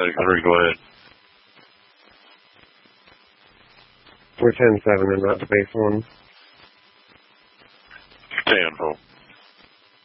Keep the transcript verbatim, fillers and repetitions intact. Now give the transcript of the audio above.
Static three, go ahead. We're ten seven and not space one. ten four.